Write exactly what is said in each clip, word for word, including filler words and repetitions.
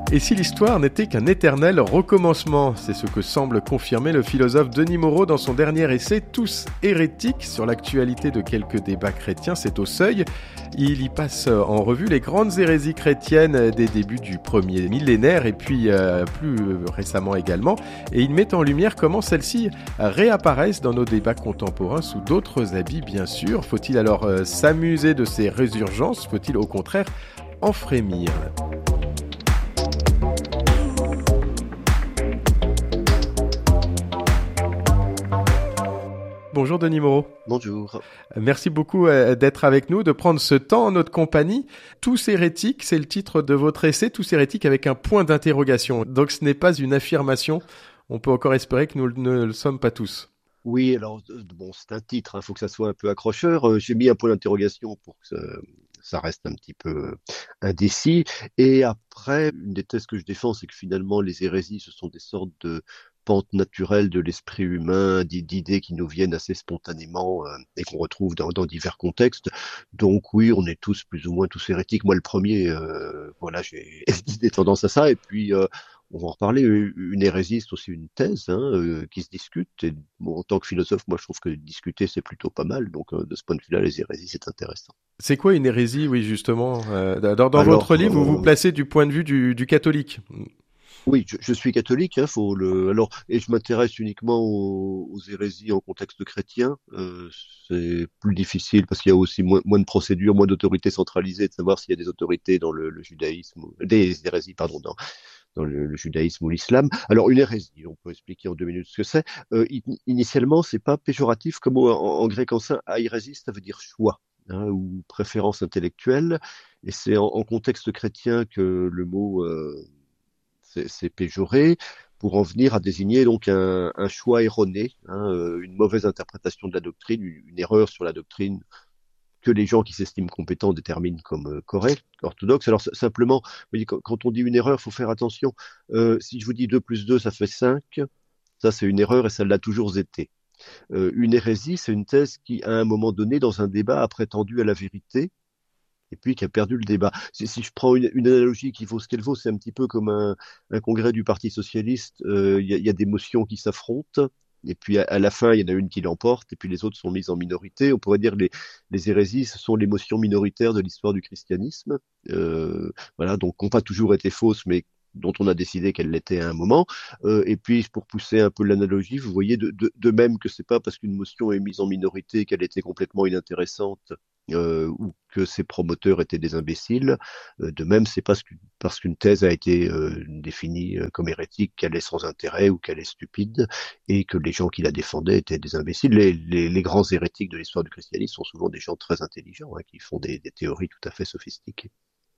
Et si l'histoire n'était qu'un éternel recommencement? C'est ce que semble confirmer le philosophe Denis Moreau dans son dernier essai « Tous hérétiques » sur l'actualité de quelques débats chrétiens. C'est au Seuil. Il y passe en revue les grandes hérésies chrétiennes des débuts du premier millénaire et puis euh, plus récemment également. Et il met en lumière comment celles-ci réapparaissent dans nos débats contemporains sous d'autres habits, bien sûr. Faut-il alors euh, s'amuser de ces résurgences? Faut-il au contraire en frémir? Bonjour Denis Moreau. Bonjour. Merci beaucoup d'être avec nous, de prendre ce temps en notre compagnie. Tous hérétiques, c'est le titre de votre essai, Tous hérétiques avec un point d'interrogation. Donc ce n'est pas une affirmation, on peut encore espérer que nous ne le sommes pas tous. Oui, alors bon, c'est un titre, il hein, faut que ça soit un peu accrocheur. J'ai mis un point d'interrogation pour que ça, ça reste un petit peu indécis. Et après, une des thèses que je défends, c'est que finalement les hérésies, ce sont des sortes de pente naturelle de l'esprit humain, d'idées qui nous viennent assez spontanément euh, et qu'on retrouve dans, dans divers contextes. Donc oui, on est tous plus ou moins tous hérétiques. Moi, le premier, euh, voilà, j'ai des tendances à ça. Et puis, euh, on va en reparler. Une hérésie, c'est aussi une thèse hein, euh, qui se discute. Et bon, en tant que philosophe, moi, je trouve que discuter, c'est plutôt pas mal. Donc, euh, de ce point de vue-là, les hérésies, c'est intéressant. C'est quoi une hérésie, oui, justement euh, Dans, dans Alors, votre livre, euh, vous vous placez du point de vue du, du catholique. Oui, je, je suis catholique, hein, faut le. Alors, et je m'intéresse uniquement aux, aux hérésies en contexte chrétien. Euh, c'est plus difficile parce qu'il y a aussi moins, moins de procédures, moins d'autorités centralisées, de savoir s'il y a des autorités dans le, le judaïsme, des hérésies, pardon, dans, dans le, le judaïsme ou l'islam. Alors, une hérésie, on peut expliquer en deux minutes ce que c'est. Euh, initialement, c'est pas péjoratif, comme en, en grec ancien, airésis, ça veut dire choix. Hein, ou préférence intellectuelle, et c'est en, en contexte chrétien que le mot euh, c'est, c'est péjoré pour en venir à désigner donc un, un choix erroné, hein, euh, une mauvaise interprétation de la doctrine, une, une erreur sur la doctrine que les gens qui s'estiment compétents déterminent comme euh, correcte, orthodoxe. Alors simplement, vous voyez, quand, quand on dit une erreur, il faut faire attention. Euh, si je vous dis deux plus deux, ça fait cinq, ça c'est une erreur et ça l'a toujours été. Euh, une hérésie, c'est une thèse qui, à un moment donné, dans un débat, a prétendu à la vérité, et puis qui a perdu le débat. Si, si je prends une, une analogie qui vaut ce qu'elle vaut, c'est un petit peu comme un, un congrès du Parti socialiste. Il euh, y, y a des motions qui s'affrontent, et puis à, à la fin, il y en a une qui l'emporte, et puis les autres sont mises en minorité. On pourrait dire les, les hérésies, ce sont les motions minoritaires de l'histoire du christianisme. Euh, voilà, donc qui n'ont pas toujours été fausses, mais dont on a décidé qu'elle l'était à un moment. Euh, et puis, pour pousser un peu l'analogie, vous voyez de, de, de même que c'est pas parce qu'une motion est mise en minorité qu'elle était complètement inintéressante euh, ou que ses promoteurs étaient des imbéciles. Euh, de même, c'est pas parce qu'une, parce qu'une thèse a été euh, définie comme hérétique qu'elle est sans intérêt ou qu'elle est stupide et que les gens qui la défendaient étaient des imbéciles. Les, les, les grands hérétiques de l'histoire du christianisme sont souvent des gens très intelligents hein, qui font des, des théories tout à fait sophistiquées.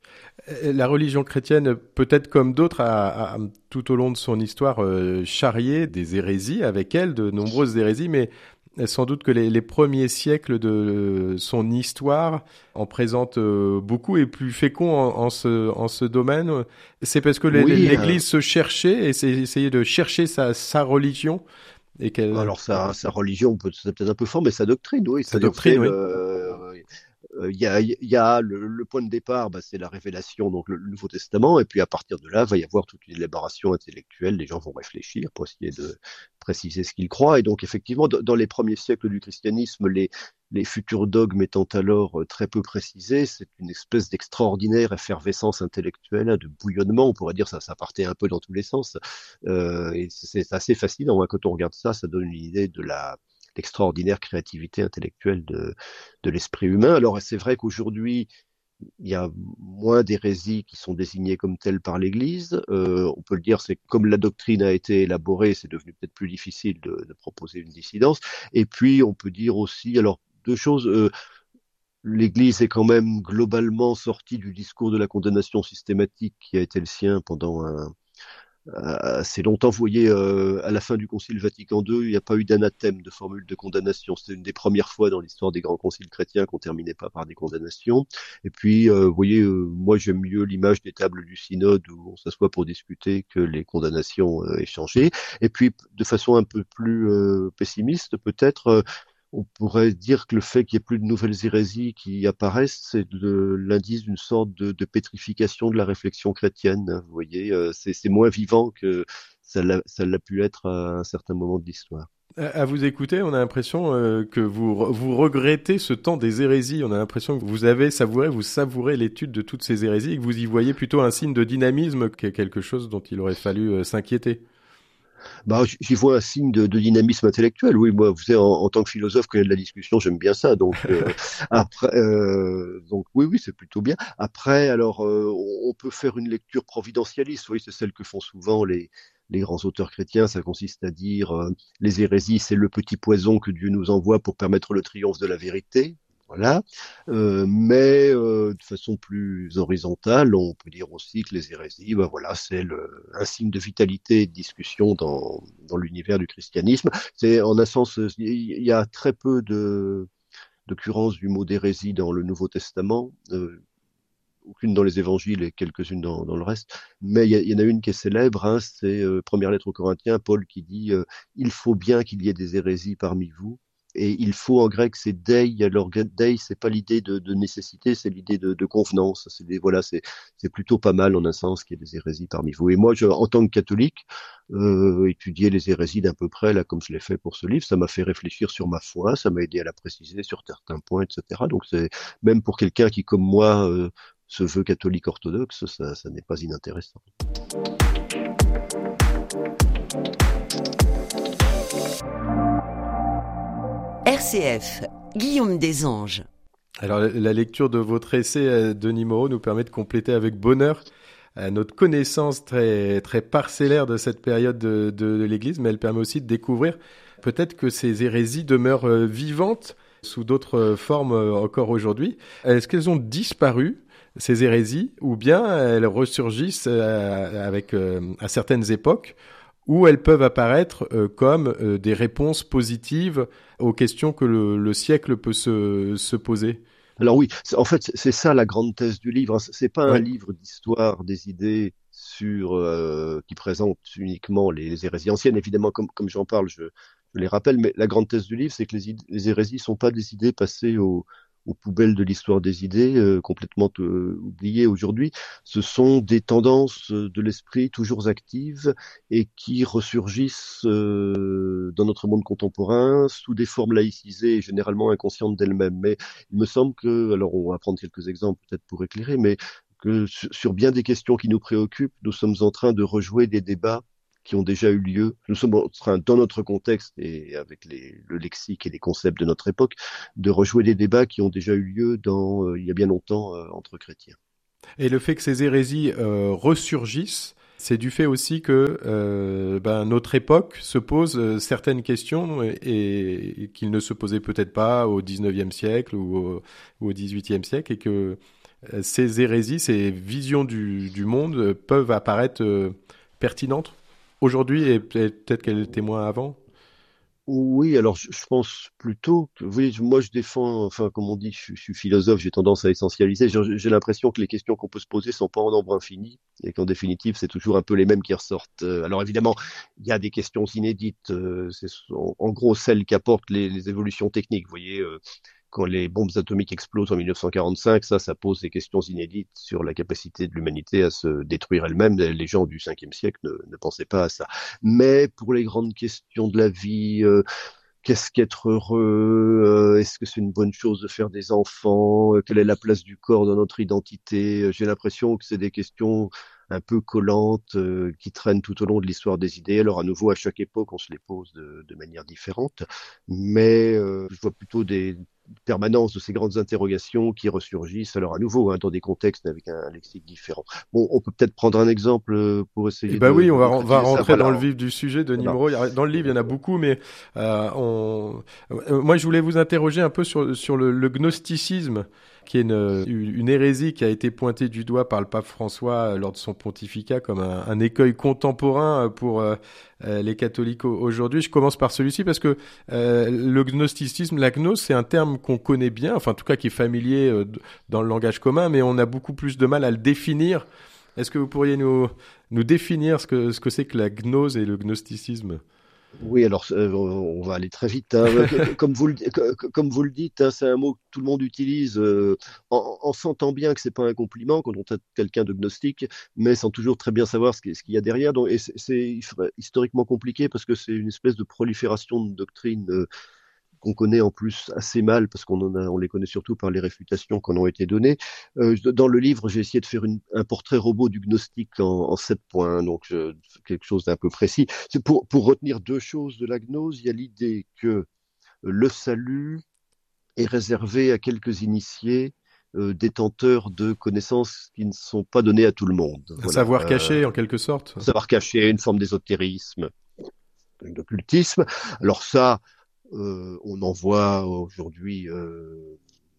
La religion chrétienne, peut-être comme d'autres, a, a tout au long de son histoire euh, charrié des hérésies avec elle, de nombreuses hérésies, mais sans doute que les, les premiers siècles de son histoire en présentent euh, beaucoup et plus féconds en, en, ce, en ce domaine. C'est parce que les, oui, l'Église euh... se cherchait et essayait de chercher sa, sa religion. Et qu'elle... Alors sa, sa religion, c'est peut-être un peu fort, mais sa doctrine, oui. Sa doctrine, oui. Le... Il y a, y a le, le point de départ, bah, c'est la révélation, donc le, le Nouveau Testament, et puis à partir de là, il va y avoir toute une élaboration intellectuelle, les gens vont réfléchir pour essayer de préciser ce qu'ils croient, et donc effectivement, dans les premiers siècles du christianisme, les, les futurs dogmes étant alors très peu précisés, c'est une espèce d'extraordinaire effervescence intellectuelle, de bouillonnement, on pourrait dire ça, ça partait un peu dans tous les sens, euh, et c'est assez fascinant, hein, quand on regarde ça, ça donne une idée de la l'extraordinaire créativité intellectuelle de, de l'esprit humain. Alors c'est vrai qu'aujourd'hui, il y a moins d'hérésies qui sont désignées comme telles par l'Église. Euh, on peut le dire, c'est comme la doctrine a été élaborée, c'est devenu peut-être plus difficile de, de proposer une dissidence. Et puis on peut dire aussi, alors deux choses, euh, l'Église est quand même globalement sortie du discours de la condamnation systématique qui a été le sien pendant un assez longtemps. Vous voyez, euh, à la fin du Concile Vatican deux, il n'y a pas eu d'anathème, de formule de condamnation. C'était une des premières fois dans l'histoire des grands conciles chrétiens qu'on terminait pas par des condamnations. Et puis, euh, vous voyez, euh, moi j'aime mieux l'image des tables du synode où on s'assoit pour discuter que les condamnations euh, échangées. Et puis, de façon un peu plus euh, pessimiste, peut-être, euh, On pourrait dire que le fait qu'il n'y ait plus de nouvelles hérésies qui apparaissent, c'est de- l'indice d'une sorte de, de pétrification de la réflexion chrétienne, hein. Vous voyez, euh, c'est, c'est moins vivant que ça l'a, ça l'a pu être à un certain moment de l'histoire. À à vous écouter, on a l'impression euh, que vous, re- vous regrettez ce temps des hérésies. On a l'impression que vous avez savouré, vous savourez l'étude de toutes ces hérésies et que vous y voyez plutôt un signe de dynamisme que quelque chose dont il aurait fallu euh, s'inquiéter. Bah, j- j'y vois un signe de, de dynamisme intellectuel. Oui, moi, vous savez, en, en tant que philosophe, quand il y a de la discussion, j'aime bien ça. Donc, euh, après, euh, donc oui, oui, c'est plutôt bien. Après, alors, euh, on, on peut faire une lecture providentialiste. Oui, c'est celle que font souvent les les grands auteurs chrétiens. Ça consiste à dire euh, les hérésies, c'est le petit poison que Dieu nous envoie pour permettre le triomphe de la vérité. Voilà. Euh, mais euh, de façon plus horizontale, on peut dire aussi que les hérésies, ben voilà, c'est le, un signe de vitalité et de discussion dans, dans l'univers du christianisme. C'est en un sens, il y a très peu de d'occurrences du mot d'hérésie dans le Nouveau Testament, euh, aucune dans les évangiles et quelques-unes dans, dans le reste. Mais il y, a- il y en a une qui est célèbre, hein, c'est euh, première lettre aux Corinthiens, Paul qui dit euh, il faut bien qu'il y ait des hérésies parmi vous. Et il faut en grec, c'est dei. Alors dei, c'est pas l'idée de, de nécessité, c'est l'idée de, de convenance. C'est des, voilà, c'est c'est plutôt pas mal en un sens qu'il y ait des hérésies parmi vous. Et moi, je, en tant que catholique, euh, étudier les hérésies d'à peu près là, comme je l'ai fait pour ce livre, ça m'a fait réfléchir sur ma foi, ça m'a aidé à la préciser sur certains points, et cetera. Donc c'est même pour quelqu'un qui, comme moi, euh, se veut catholique orthodoxe, ça, ça n'est pas inintéressant. R C F, Guillaume Desanges. Alors, la la lecture de votre essai, euh, Denis Moreau, nous permet de compléter avec bonheur euh, notre connaissance très, très parcellaire de cette période de, de, de l'Église, mais elle permet aussi de découvrir peut-être que ces hérésies demeurent euh, vivantes sous d'autres euh, formes euh, encore aujourd'hui. Est-ce qu'elles ont disparu, ces hérésies, ou bien elles ressurgissent euh, avec, euh, à certaines époques, ou elles peuvent apparaître euh, comme euh, des réponses positives aux questions que le, le siècle peut se, se poser? Alors oui, c'est- en fait, c'est c'est ça la grande thèse du livre, hein. C'est c'est pas un Ouais. livre d'histoire des idées sur euh, qui présente uniquement les, les hérésies anciennes. Évidemment, comme, comme j'en parle, je, je les rappelle, mais la grande thèse du livre, c'est que les, id- les hérésies sont pas des idées passées au- aux poubelles de l'histoire des idées, euh, complètement euh, oubliées aujourd'hui. Ce sont des tendances euh, de l'esprit toujours actives et qui ressurgissent euh, dans notre monde contemporain sous des formes laïcisées et généralement inconscientes d'elles-mêmes. Mais il me semble que, alors on va prendre quelques exemples peut-être pour éclairer, mais que sur, sur bien des questions qui nous préoccupent, nous sommes en train de rejouer des débats qui ont déjà eu lieu. Nous sommes en train, dans notre contexte et avec les, le lexique et les concepts de notre époque, de rejouer des débats qui ont déjà eu lieu dans, euh, il y a bien longtemps euh, entre chrétiens. Et le fait que ces hérésies euh, ressurgissent, c'est du fait aussi que euh, ben, notre époque se pose euh, certaines questions et, et qu'il ne se posait peut-être pas au dix-neuvième siècle ou au, ou au dix-huitième siècle, et que euh, ces hérésies, ces visions du, du monde euh, peuvent apparaître euh, pertinentes aujourd'hui et peut- peut-être qu'elles étaient moins avant. Oui, alors je, je pense plutôt que, oui, je- moi je défends, enfin comme on dit, je, je suis philosophe, j'ai tendance à essentialiser. J'ai j'ai l'impression que les questions qu'on peut se poser sont pas en nombre infini et qu'en définitive c'est toujours un peu les mêmes qui ressortent. Euh, alors évidemment, il y a des questions inédites, euh, c'est en, en gros celles qu'apportent les, les évolutions techniques. Vous voyez, euh, quand les bombes atomiques explosent en mille neuf cent quarante-cinq, ça, ça pose des questions inédites sur la capacité de l'humanité à se détruire elle-même. Les gens du cinquième siècle ne, ne pensaient pas à ça. Mais pour les grandes questions de la vie, euh, qu'est-ce qu'être heureux? Euh, est-ce que c'est une bonne chose de faire des enfants? Euh, quelle est la place du corps dans notre identité? Euh, J'ai l'impression que c'est des questions un peu collantes euh, qui traînent tout au long de l'histoire des idées. Alors à nouveau, à chaque époque, on se les pose de, de manière différente, mais euh, je vois plutôt des permanences de ces grandes interrogations qui ressurgissent, alors à nouveau, hein, dans des contextes avec un, un lexique différent. Bon, on peut peut-être prendre un exemple euh, pour Eh essayer ben de, oui, on de va, on va concrétiser ça. rentrer dans Voilà. le vif du sujet de Voilà. Nimero. Il y a- Dans le livre, il y en a beaucoup, mais euh, on... euh, moi, je voulais vous interroger un peu sur, sur le, le gnosticisme, qui est une, une hérésie qui a été pointée du doigt par le pape François euh, lors de son pontificat comme un, un écueil contemporain euh, pour euh, euh, les catholiques au- aujourd'hui. Je commence par celui-ci parce que euh, le gnosticisme, la gnose, c'est un terme qu'on connaît bien, enfin en tout cas qui est familier euh, d- dans le langage commun, mais on a beaucoup plus de mal à le définir. Est-ce que vous pourriez nous, nous définir ce que, ce que c'est que la gnose et le gnosticisme? Oui, alors euh, on va aller très vite, hein. Que- que- Comme vous le, que- que- comme vous le dites, hein, c'est un mot que tout le monde utilise euh, en, en sentant bien que c'est pas un compliment quand on traite quelqu'un de gnostique, mais sans toujours très bien savoir ce qu'il ce qu'il y a derrière. Donc, et c'est c'est historiquement compliqué parce que c'est une espèce de prolifération de doctrines euh, qu'on connaît en plus assez mal parce qu'on en a, on les connaît surtout par les réfutations qui en ont été données. Euh, dans le livre, j'ai essayé de faire une, un portrait robot du gnostique en, en sept points, donc je, quelque chose d'un peu précis. C'est pour, pour retenir deux choses de la gnose. Il y a l'idée que le salut est réservé à quelques initiés euh, détenteurs de connaissances qui ne sont pas données à tout le monde. Un Voilà, savoir euh, caché en quelque sorte. savoir cacher, une forme d'ésotérisme, d'occultisme. Alors ça, euh, on en voit aujourd'hui euh,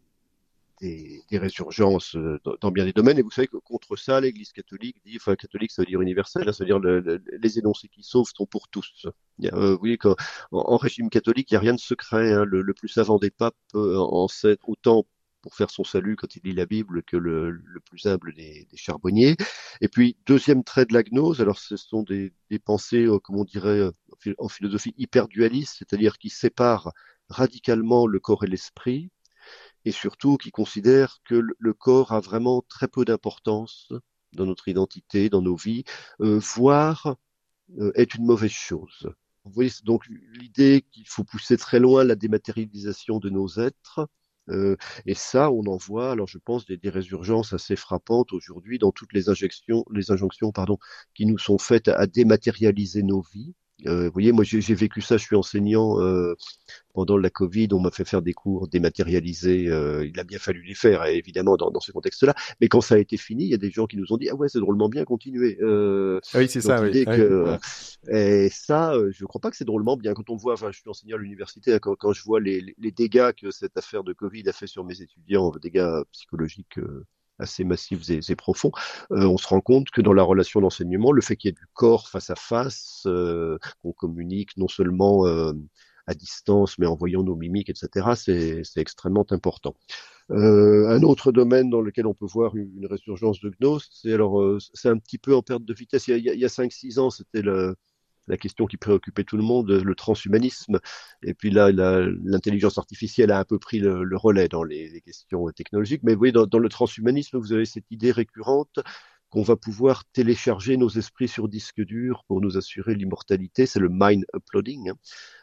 des, des résurgences euh, dans, dans bien des domaines. Et vous savez que contre ça, l'Église catholique dit, enfin catholique, ça veut dire universel, hein, ça veut dire le, le, les énoncés qui sauvent sont pour tous. Il y a, euh, vous voyez qu'en en, régime catholique, il n'y a rien de secret. Hein. Le, le plus savant des papes euh, en sait autant pour faire son salut quand il lit la Bible que le, le plus humble des, des charbonniers. Et puis, deuxième trait de la gnose, alors ce sont des, des pensées, euh, comme on dirait euh, en philosophie, hyper dualistes, c'est-à-dire qui séparent radicalement le corps et l'esprit, et surtout qui considère que le corps a vraiment très peu d'importance dans notre identité, dans nos vies, euh, voire euh, est une mauvaise chose. Vous voyez, c'est donc l'idée qu'il faut pousser très loin la dématérialisation de nos êtres. Euh, et ça, on en voit, alors je pense, des, des résurgences assez frappantes aujourd'hui dans toutes les injections, les injonctions, pardon, qui nous sont faites à, à dématérialiser nos vies. Euh, vous voyez, moi j'ai j'ai vécu ça, je suis enseignant euh, pendant la Covid, on m'a fait faire des cours dématérialisés. Euh, il a bien fallu les faire, évidemment, dans, dans ce contexte-là. Mais quand ça a été fini, il y a des gens qui nous ont dit ah ouais, c'est drôlement bien, continuez. Euh, Ah oui, c'est donc ça, oui. l'idée Ouais. que et ça, euh, je ne crois pas que c'est drôlement bien. Quand on voit, enfin, je suis enseignant à l'université, quand, quand je vois les, les dégâts que cette affaire de Covid a fait sur mes étudiants, dégâts psychologiques. Euh, assez massifs et, et profonds, euh, on se rend compte que dans la relation d'enseignement, le fait qu'il y ait du corps face à face, euh, qu'on communique non seulement euh, à distance, mais en voyant nos mimiques, et cetera, c'est, c'est extrêmement important. Euh, un autre domaine dans lequel on peut voir une, une résurgence de gnose, c'est alors euh, c'est un petit peu en perte de vitesse. Il y a, il y a cinq six ans, c'était le, la question qui préoccupait tout le monde, le transhumanisme. Et puis là, la, l'intelligence artificielle a un peu pris le, le relais dans les, les, questions technologiques. Mais vous voyez, dans, dans le transhumanisme, vous avez cette idée récurrente qu'on va pouvoir télécharger nos esprits sur disque dur pour nous assurer l'immortalité. C'est le mind uploading. Hein.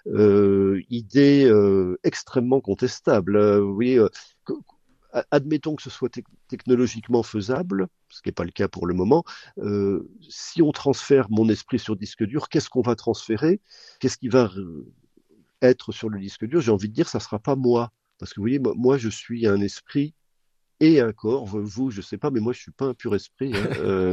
Euh, idée euh, extrêmement contestable. Euh, vous voyez, euh, que, admettons que ce soit te- technologiquement faisable, ce qui n'est pas le cas pour le moment. Euh, si on transfère mon esprit sur disque dur, qu'est-ce qu'on va transférer? Qu'est-ce qui va euh, être sur le disque dur? J'ai envie de dire, ça ne sera pas moi. Parce que vous voyez, moi, moi, je suis un esprit et un corps. Vous, je sais pas, mais moi, je suis pas un pur esprit. Hein. Euh,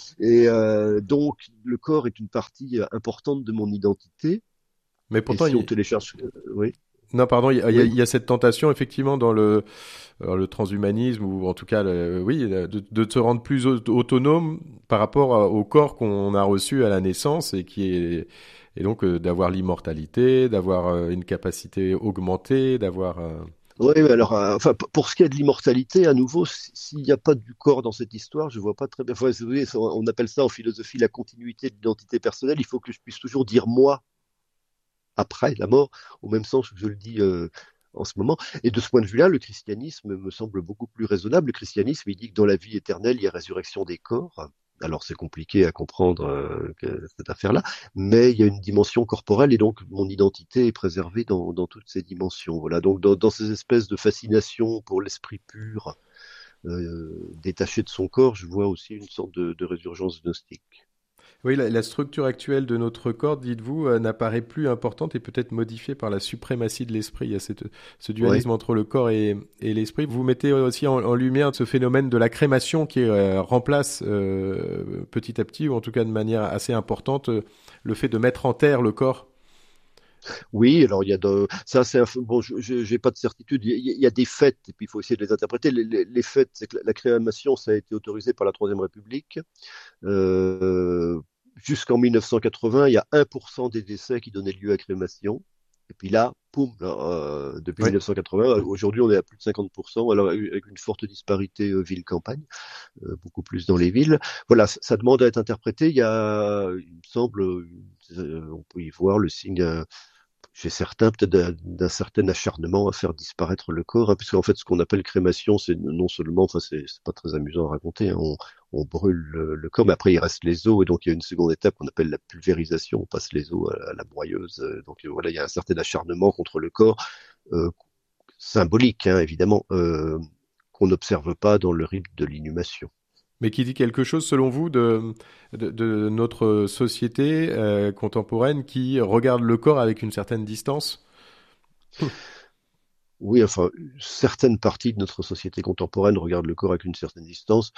et euh, donc, le corps est une partie importante de mon identité. Mais Et pourtant, si on il... télécharge, euh, oui, non, pardon, il y, a, oui, il y a cette tentation effectivement dans le, alors, le transhumanisme ou en tout cas, le, oui, de, de se rendre plus au- autonome par rapport à- au corps qu'on a reçu à la naissance et qui est et donc euh, d'avoir l'immortalité, d'avoir euh, une capacité augmentée, d'avoir. euh, oui, mais alors, euh, enfin, p- pour ce qui est de l'immortalité, à nouveau, si- s'il n'y a pas du corps dans cette histoire, je vois pas très bien. Enfin, vous voyez, on on appelle ça en philosophie la continuité de l'identité personnelle. Il faut que je puisse toujours dire moi après la mort, au même sens que je le dis euh, en ce moment. Et de ce point de vue-là, le christianisme me semble beaucoup plus raisonnable. Le christianisme, il dit que dans la vie éternelle, il y a résurrection des corps. Alors c'est compliqué à comprendre euh, que cette affaire-là, mais il y a une dimension corporelle et donc mon identité est préservée dans, dans toutes ces dimensions. Voilà, donc dans, dans ces espèces de fascination pour l'esprit pur, euh, détaché de son corps, je vois aussi une sorte de, de résurgence gnostique. Oui, la, la structure actuelle de notre corps, dites-vous, euh, n'apparaît plus importante et peut-être modifiée par la suprématie de l'esprit. Il y a cette, ce Ouais. dualisme entre le corps et, et l'esprit. Vous mettez aussi en, en lumière ce phénomène de la crémation qui euh, remplace euh, petit à petit, ou en tout cas de manière assez importante, euh, le fait de mettre en terre le corps. Oui, alors il y a de ça, c'est un... bon, je j'ai pas de certitude. Il y, a, il y a des faits et puis il faut essayer de les interpréter. Les, les, les faits, c'est que la, la crémation, ça a été autorisé par la Troisième République. Euh, Jusqu'en mille neuf cent quatre-vingts, il y a un pour cent des décès qui donnaient lieu à crémation. Et puis là, poum, là, euh, depuis Oui. mille neuf cent quatre-vingts, aujourd'hui on est à plus de cinquante pour cent, alors avec une forte disparité euh, ville-campagne, euh, beaucoup plus dans les villes. Voilà, ça, ça demande à être interprété. Il y a, il me semble, euh, on peut y voir le signe euh, chez certains, peut-être d'un, d'un certain acharnement à faire disparaître le corps, hein, puisqu'en fait, ce qu'on appelle crémation, c'est non seulement, enfin, c'est, c'est pas très amusant à raconter, hein, on, on brûle le, le corps, mais après, il reste les os, et donc il y a une seconde étape qu'on appelle la pulvérisation, on passe les os à, à la broyeuse, euh, donc euh, voilà, il y a un certain acharnement contre le corps, euh, symbolique, hein, évidemment, euh, qu'on n'observe pas dans le rite de l'inhumation. Mais qui dit quelque chose, selon vous, de, de, de notre société euh, contemporaine qui regarde le corps avec une certaine distance? Oui, enfin, certaines parties de notre société contemporaine regardent le corps avec une certaine distance.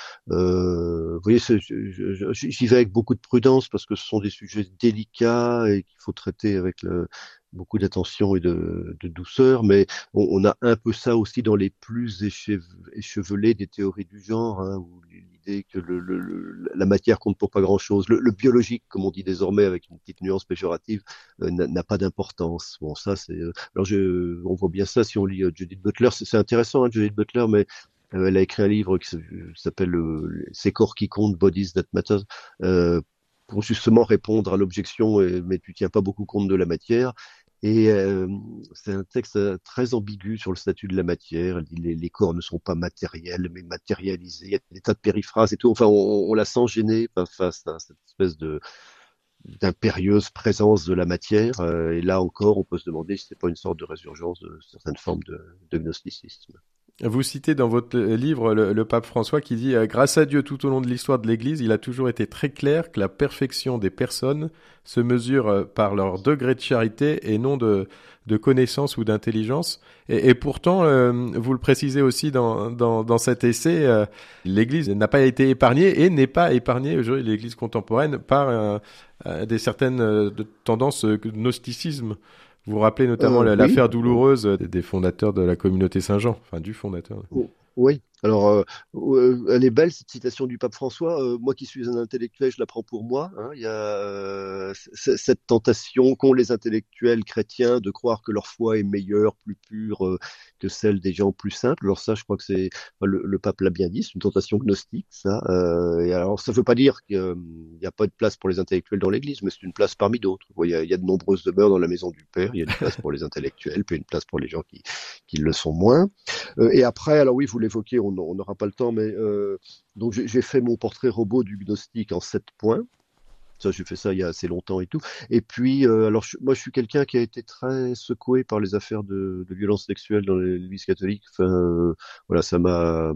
Euh, vous voyez, c'est- je- je- je- j'y vais avec beaucoup de prudence parce que ce sont des sujets délicats et qu'il faut traiter avec le- beaucoup d'attention et de, de douceur. Mais on, on a un peu ça aussi dans les plus échev- échevelées des théories du genre, hein, où l'idée que le, le- le- la matière compte pour pas grand-chose. Le, le biologique, comme on dit désormais avec une petite nuance péjorative, euh, n'a n'a pas d'importance. Bon, ça, c'est euh, alors, je, on voit bien ça si on lit euh, Judith Butler. C'est c'est intéressant, hein, Judith Butler, mais euh, elle a écrit un livre qui s'appelle euh, Ces corps qui comptent, Bodies That Matter, euh, pour justement répondre à l'objection, euh, mais tu tiens pas beaucoup compte de la matière. Et euh, c'est un texte euh, très ambigu sur le statut de la matière. Elle dit les, les corps ne sont pas matériels, mais matérialisés. Il y a des tas de périphrases et tout. Enfin, on, on la sent gênée face à cette espèce de d'impérieuse présence de la matière. Euh, et là encore, on peut se demander si c'est pas une sorte de résurgence de certaines formes de, de gnosticisme. Vous citez dans votre livre le, le pape François qui dit euh, « Grâce à Dieu, tout au long de l'histoire de l'Église, il a toujours été très clair que la perfection des personnes se mesure euh, par leur degré de charité et non de, de connaissance ou d'intelligence. » Et, et pourtant, euh, vous le précisez aussi dans, dans, dans cet essai, euh, l'Église n'a pas été épargnée et n'est pas épargnée aujourd'hui, l'Église contemporaine, par euh, euh, des certaines euh, de tendances euh, gnosticisme. Vous vous rappelez notamment Euh, oui, l'affaire douloureuse des fondateurs de la communauté Saint-Jean, enfin du fondateur. oh, oui. Alors, euh, euh, elle est belle cette citation du pape François. Euh, moi qui suis un intellectuel, je la prends pour moi. Hein. Il y a euh, c- cette tentation qu'ont les intellectuels chrétiens de croire que leur foi est meilleure, plus pure euh, que celle des gens plus simples. Alors ça, je crois que c'est enfin, le, le pape l'a bien dit, c'est une tentation gnostique. Ça. Euh, et alors, ça ne veut pas dire qu'il n'y a pas de place pour les intellectuels dans l'Église, mais c'est une place parmi d'autres. Vous voyez, il y a, il y a de nombreuses demeures dans la maison du Père. Il y a une place pour les intellectuels, puis une place pour les gens qui, qui le sont moins. Euh, et après, alors oui, vous l'évoquez, on on n'aura pas le temps, mais euh, donc j'ai j'ai fait mon portrait robot du gnostique en sept points. Ça, j'ai fait ça il y a assez longtemps et tout. Et puis, euh, alors je- moi, je suis quelqu'un qui a été très secoué par les affaires de, de violence sexuelle dans l'Église catholique. Enfin, euh, voilà, ça m'a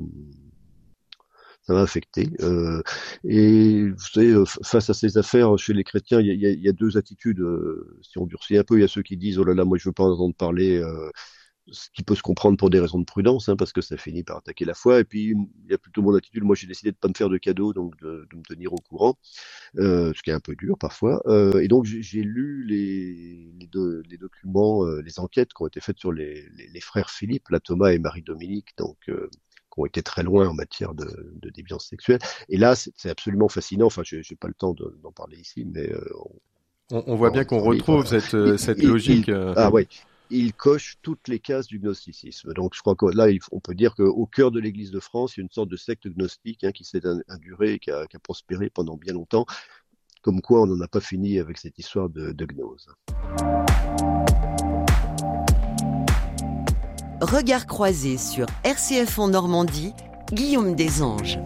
ça m'a affecté. Euh, et vous savez, euh, f- face à ces affaires chez les chrétiens, il y a, il y a- il y a deux attitudes. Euh, si on durcit un peu, il y a ceux qui disent oh là là, moi je veux pas en entendre parler. Euh, ce qui peut se comprendre pour des raisons de prudence, hein, parce que ça finit par attaquer la foi. Et puis, il y a plutôt mon attitude. Moi, j'ai décidé de pas me faire de cadeaux, donc de, de me tenir au courant, euh, ce qui est un peu dur parfois. Euh, et donc, j'ai j'ai lu les, les, do- les documents, euh, les enquêtes qui ont été faites sur les, les, les frères Philippe, là, Thomas et Marie-Dominique, donc euh, qui ont été très loin en matière de, de déviance sexuelle. Et là, c'est c'est absolument fascinant. Enfin, j'ai j'ai pas le temps de- d'en parler ici, mais euh, on On, on voit pourra bien en qu'on parler. retrouve Enfin, cette, il, euh, cette il, il- logique. euh, ah ouais, il coche toutes les cases du gnosticisme. Donc je crois que là, il faut- on peut dire qu'au cœur de l'Église de France, il y a une sorte de secte gnostique hein, qui s'est in- indurée et qui a, qui a prospéré pendant bien longtemps. Comme quoi, on n'en a pas fini avec cette histoire de, de gnose. Regard croisé sur R C F en Normandie, Guillaume Desanges.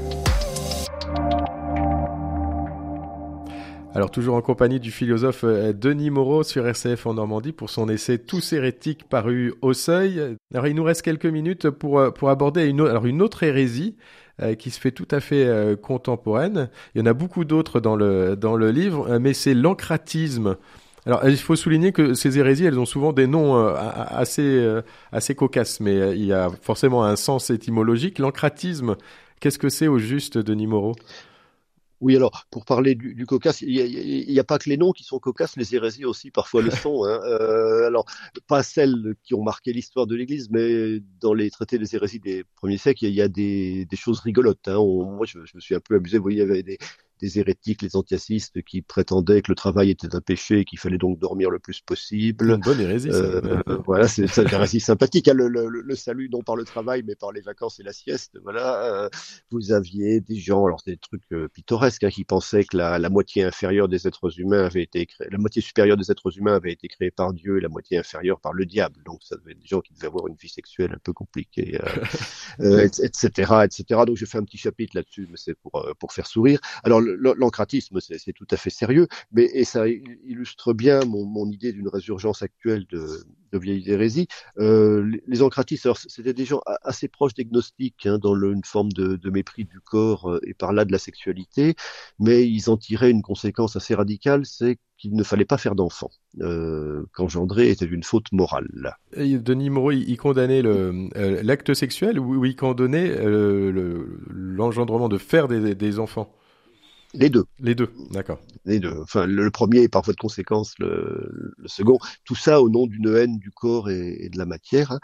Alors toujours en compagnie du philosophe euh, Denis Moreau sur R C F en Normandie pour son essai Tous hérétiques paru au Seuil. Alors il nous reste quelques minutes pour, euh, pour aborder une, au- alors, une autre hérésie euh, qui se fait tout à fait euh, contemporaine. Il y en a beaucoup d'autres dans le, dans le livre, euh, mais c'est l'ancratisme. Alors il faut souligner que ces hérésies, elles ont souvent des noms euh, a- assez, euh, assez cocasses, mais euh, il y a forcément un sens étymologique. L'ancratisme, qu'est-ce que c'est au juste, Denis Moreau? Oui, alors, pour parler du, du cocasse, il n'y a, il y a pas que les noms qui sont cocasses, les hérésies aussi parfois le sont. Hein. Euh, alors, pas celles qui ont marqué l'histoire de l'Église, mais dans les traités des hérésies des premiers siècles, il y a, il y a des, des choses rigolotes. Hein. On- moi, je, je me suis un peu amusé. Vous voyez, il y avait des, des hérétiques, les antiacistes, qui prétendaient que le travail était un péché et qu'il fallait donc dormir le plus possible. Une bonne hérésie, ça. Euh, voilà, c'est, c'est une hérésie sympathique, hein, le, le, le salut non par le travail, mais par les vacances et la sieste. Voilà, euh, vous aviez des gens, alors c'est des trucs euh, pittoresques, hein, qui pensaient que la, la moitié inférieure des êtres humains avait été créée, la moitié supérieure des êtres humains avait été créée par Dieu et la moitié inférieure par le diable. Donc ça devait être des gens qui devaient avoir une vie sexuelle un peu compliquée, euh, euh, et cetera, et cetera. Donc j'ai fait un petit chapitre là-dessus, mais c'est pour euh, pour faire sourire. Alors le, l'ancratisme, c'est, c'est tout à fait sérieux, mais et ça illustre bien mon, mon idée d'une résurgence actuelle de, de vieilles hérésies. Euh, les, les ancratistes, alors c'était des gens assez proches des gnostiques, hein, dans le, une forme de, de mépris du corps euh, et par là de la sexualité, mais ils en tiraient une conséquence assez radicale, c'est qu'il ne fallait pas faire d'enfants, euh, qu'engendrer était une faute morale. Et Denis Moreau, il, il condamnait le, euh, l'acte sexuel ou il condamnait euh, le, l'engendrement de faire des, des enfants? Les deux. Les deux, d'accord. Les deux. Enfin, le, le premier est par voie de conséquence le, le second. Tout ça au nom d'une haine du corps et, et de la matière. Hein.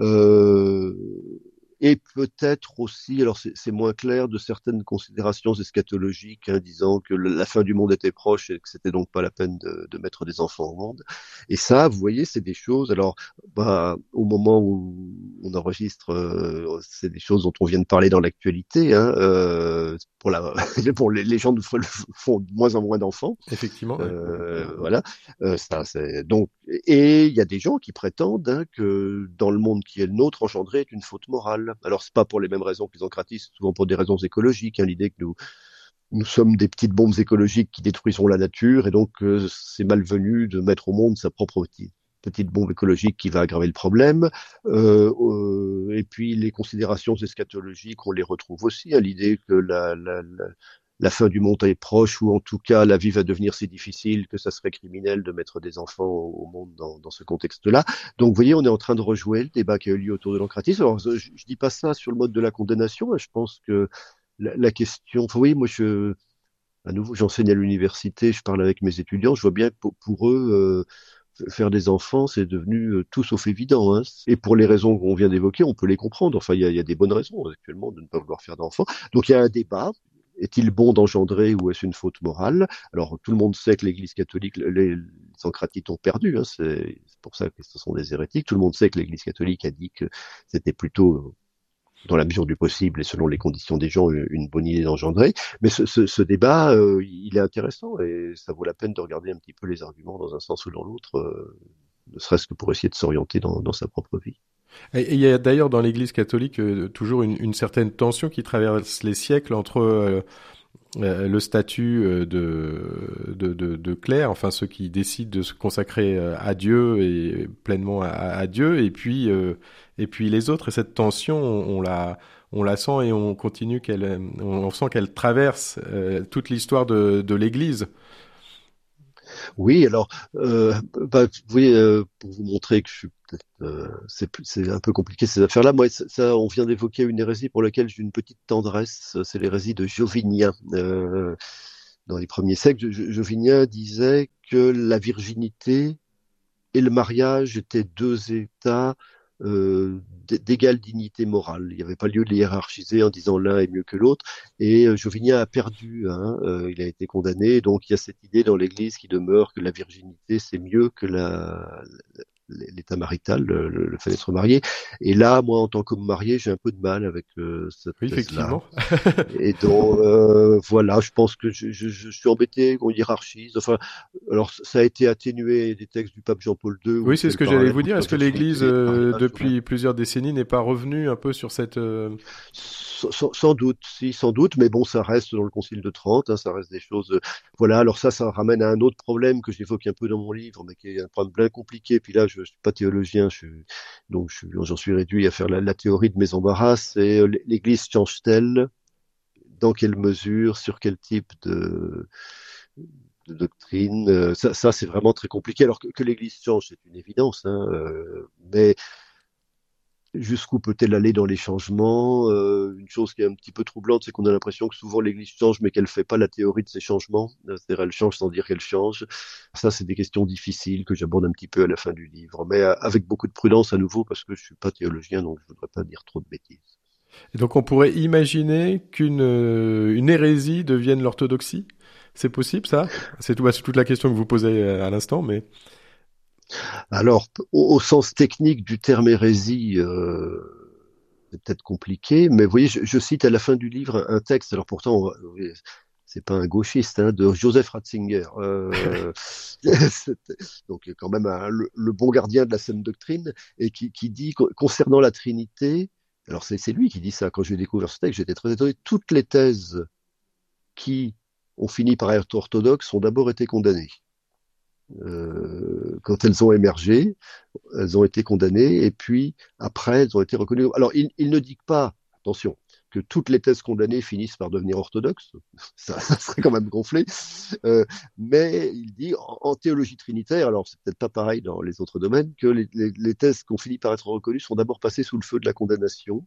Euh, et peut-être aussi, alors c'est, c'est moins clair, de certaines considérations eschatologiques, hein, disant que le, la fin du monde était proche et que c'était donc pas la peine de, de mettre des enfants au monde. Et ça, vous voyez, c'est des choses. Alors, bah, au moment où on enregistre, euh, c'est des choses dont on vient de parler dans l'actualité. Hein, euh, pour la, pour les, les gens font de moins en moins d'enfants. Effectivement. Euh, ouais. Voilà. Euh, ça, c'est donc. Et il y a des gens qui prétendent, hein, que dans le monde qui est le nôtre, engendrer est une faute morale. Alors c'est pas pour les mêmes raisons que les ancratistes, souvent pour des raisons écologiques. Hein, l'idée que nous nous sommes des petites bombes écologiques qui détruisons la nature, et donc euh, c'est malvenu de mettre au monde sa propre petite petite bombe écologique qui va aggraver le problème. Euh, euh, et puis les considérations eschatologiques, on les retrouve aussi, à l'idée que la, la, la, la fin du monde est proche, ou en tout cas la vie va devenir si difficile que ça serait criminel de mettre des enfants au, au monde dans, dans ce contexte-là. Donc vous voyez, on est en train de rejouer le débat qui a eu lieu autour de l'ancratisme. Alors je, je dis pas ça sur le mode de la condamnation, hein, je pense que la, la question, enfin, oui, moi je, à nouveau, j'enseigne à l'université, je parle avec mes étudiants, je vois bien que pour, pour eux, euh, faire des enfants, c'est devenu euh, tout sauf évident. Hein. Et pour les raisons qu'on vient d'évoquer, on peut les comprendre. Enfin, il y a, il y a des bonnes raisons actuellement de ne pas vouloir faire d'enfants. Donc il y a un débat. Est-il bon d'engendrer ou est-ce une faute morale? Alors tout le monde sait que l'Église catholique, les, les ancratites ont perdu. Hein. C'est, c'est pour ça que ce sont des hérétiques. Tout le monde sait que l'Église catholique a dit que c'était plutôt, dans la mesure du possible et selon les conditions des gens, une bonne idée d'engendrer. Mais ce, ce, ce débat, euh, il est intéressant et ça vaut la peine de regarder un petit peu les arguments dans un sens ou dans l'autre, euh, ne serait-ce que pour essayer de s'orienter dans, dans sa propre vie. Et il y a d'ailleurs dans l'Église catholique euh, toujours une, une certaine tension qui traverse les siècles entre euh, euh, le statut euh, de, de, de, de clerc, enfin ceux qui décident de se consacrer à Dieu et pleinement à, à Dieu, et puis euh, et puis les autres. Et cette tension, on, on la on la sent et on continue qu'elle, on sent qu'elle traverse euh, toute l'histoire de, de l'Église. Oui, alors, euh, bah, vous voyez, euh, pour vous montrer que je suis peut-être, euh, c'est, c'est un peu compliqué ces affaires-là. Moi, ça, ça, on vient d'évoquer une hérésie pour laquelle j'ai une petite tendresse. C'est l'hérésie de Jovinien. Euh, dans les premiers siècles, Jovinien disait que la virginité et le mariage étaient deux états euh, d'égale dignité morale. Il n'y avait pas lieu de les hiérarchiser en disant l'un est mieux que l'autre. Et euh, Jovinien a perdu, hein, euh, il a été condamné. Donc il y a cette idée dans l'Église qui demeure que la virginité c'est mieux que la, l'état marital, le, le fait d'être marié. Et là, moi, en tant qu'homme marié, j'ai un peu de mal avec euh, cette Oui, thèse-là. effectivement. Et donc, euh, voilà, je pense que je, je, je suis embêté qu'on hiérarchise. Enfin, alors, ça a été atténué des textes du pape Jean-Paul deux. Où Oui, il c'est fait ce le que j'allais parallèle vous dire. entre Est-ce que la virginité l'Église, et le euh, mariage. depuis plusieurs décennies, n'est pas revenue un peu sur cette... Euh... Sans, sans doute, si, sans doute, mais bon, ça reste dans le Concile de Trente, hein, ça reste des choses. Euh, voilà, alors ça, ça ramène à un autre problème que j'évoque un peu dans mon livre, mais qui est un problème bien compliqué. Puis là, je, je suis pas théologien, je suis, donc je, j'en suis réduit à faire la, la théorie de mes embarras. C'est euh, l'Église change-t-elle? Dans quelle mesure? Sur quel type de de doctrine? Euh, ça, ça c'est vraiment très compliqué. Alors que, que l'Église change, c'est une évidence, hein, euh, mais jusqu'où peut-elle aller dans les changements? Euh, une chose qui est un petit peu troublante, c'est qu'on a l'impression que souvent l'Église change, mais qu'elle fait pas la théorie de ces changements. C'est-à-dire, elle change sans dire qu'elle change. Ça, c'est des questions difficiles que j'aborde un petit peu à la fin du livre, mais avec beaucoup de prudence à nouveau, parce que je suis pas théologien, donc je voudrais pas dire trop de bêtises. Et donc on pourrait imaginer qu'une euh, une hérésie devienne l'orthodoxie. C'est possible ça ? C'est tout, bah, c'est toute la question que vous posez à l'instant, mais... Alors, au, au sens technique du terme hérésie, euh, c'est peut-être compliqué, mais vous voyez, je, je cite à la fin du livre un, un texte, alors pourtant, on va, c'est pas un gauchiste, hein, de Joseph Ratzinger, euh, donc quand même un, le, le bon gardien de la saine doctrine, et qui, qui dit concernant la Trinité, alors c'est, c'est lui qui dit ça, quand j'ai découvert ce texte, j'étais très étonné, toutes les thèses qui ont fini par être orthodoxes ont d'abord été condamnées. Euh, quand elles ont émergé, elles ont été condamnées, et puis après, elles ont été reconnues. Alors, il, il ne dit pas, attention, que toutes les thèses condamnées finissent par devenir orthodoxes, ça, ça serait quand même gonflé, euh, mais il dit, en, en théologie trinitaire, alors c'est peut-être pas pareil dans les autres domaines, que les, les, les thèses qui ont fini par être reconnues sont d'abord passées sous le feu de la condamnation.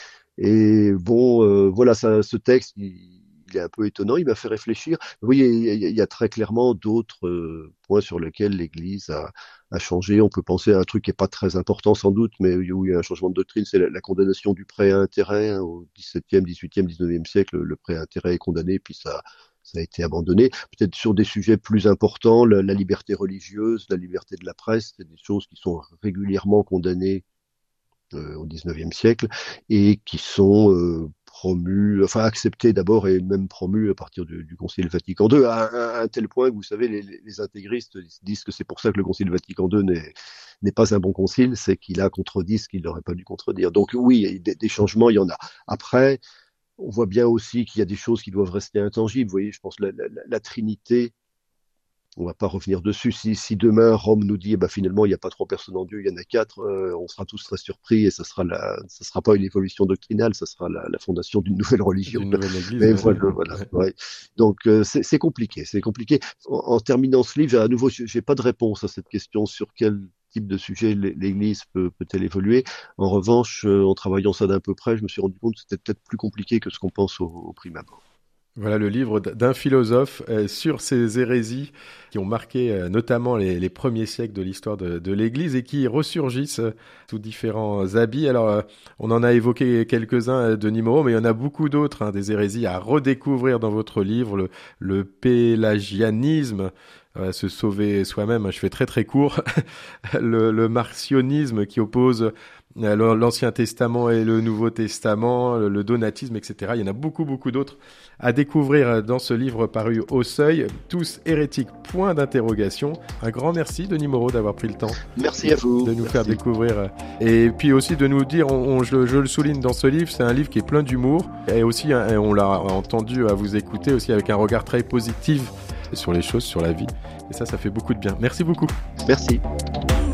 Et bon, euh, voilà, ça, ce texte, il, il est un peu étonnant, il m'a fait réfléchir. Vous voyez, il y a, il y a très clairement d'autres euh, points sur lesquels l'Église a, a changé. On peut penser à un truc qui n'est pas très important sans doute, mais où il y a un changement de doctrine, c'est la, la condamnation du prêt à intérêt. Hein, au dix-septième, dix-huitième, dix-neuvième siècle, le prêt à intérêt est condamné, puis ça, ça a été abandonné. Peut-être sur des sujets plus importants, la, la liberté religieuse, la liberté de la presse, c'est des choses qui sont régulièrement condamnées euh, au dix-neuvième siècle et qui sont euh, promu, enfin accepté d'abord et même promu à partir du, du Concile Vatican deux, à, à, à un tel point que vous savez, les, les intégristes disent que c'est pour ça que le Concile Vatican deux n'est, n'est pas un bon concile, c'est qu'il a contredit ce qu'il n'aurait pas dû contredire. Donc oui, des, des changements, il y en a. Après, on voit bien aussi qu'il y a des choses qui doivent rester intangibles. Vous voyez, je pense la, la, la Trinité, on va pas revenir dessus. Si, si demain Rome nous dit, eh ben, finalement, il n'y a pas trois personnes en Dieu, il y en a quatre, euh, on sera tous très surpris et ça sera la, ça sera pas une évolution doctrinale, ça sera la, la fondation d'une nouvelle religion. D'une nouvelle église. Mais ouais. voilà, voilà. Ouais. Donc euh, c'est, c'est compliqué, c'est compliqué. En, en terminant ce livre, à nouveau, j'ai pas de réponse à cette question sur quel type de sujet l'Église peut, peut-elle évoluer. En revanche, euh, en travaillant ça d'un peu près, je me suis rendu compte que c'était peut-être plus compliqué que ce qu'on pense au, au prime abord. Voilà le livre d'un philosophe euh, sur ces hérésies qui ont marqué euh, notamment les, les premiers siècles de l'histoire de, de l'Église et qui ressurgissent euh, sous différents habits. Alors, euh, on en a évoqué quelques-uns, euh, Denis Moreau, mais il y en a beaucoup d'autres, hein, des hérésies à redécouvrir dans votre livre, le, le pélagianisme, euh, se sauver soi-même, je fais très très court, le, le marcionisme qui oppose l'Ancien Testament et le Nouveau Testament, le donatisme, et cetera. Il y en a beaucoup, beaucoup d'autres à découvrir dans ce livre paru au Seuil. Tous hérétiques, point d'interrogation. Un grand merci, Denis Moreau, d'avoir pris le temps. Merci à vous. De nous merci. faire découvrir. Et puis aussi de nous dire, on, on, je, je le souligne dans ce livre, c'est un livre qui est plein d'humour. Et aussi, hein, on l'a entendu à vous écouter aussi avec un regard très positif sur les choses, sur la vie. Et ça, ça fait beaucoup de bien. Merci beaucoup. Merci.